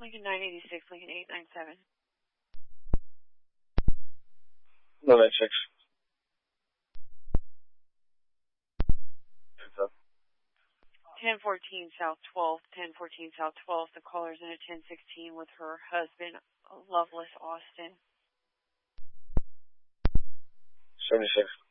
Lincoln 986, Lincoln 897. 996. 1014 South 12th, 1014 South 12th. The caller's in a 1016 with her husband, Loveless Austin. 76.